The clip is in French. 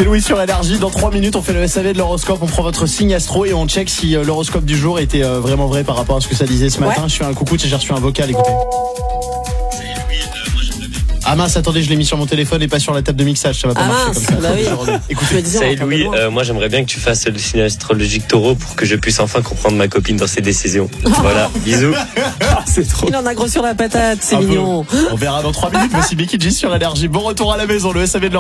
C'est Louis sur Énergie. Dans 3 minutes, on fait le SAV de l'horoscope. On prend votre signe astro et on check si l'horoscope du jour était vraiment vrai par rapport à ce que ça disait ce matin. Je fais un coucou, j'ai reçu un vocal, écoutez. Ah mince, attendez, je l'ai mis sur mon téléphone et pas sur la table de mixage, ça va pas marcher comme ça. Bah oui. Écoutez, Salut Louis, moi j'aimerais bien que tu fasses le signe astrologique taureau pour que je puisse enfin comprendre ma copine dans ses décisions. Voilà, bisous. c'est trop. Il en a gros sur la patate, c'est mignon. On verra dans 3 minutes. Voici Becky G sur Énergie. Bon retour à la maison, le SAV de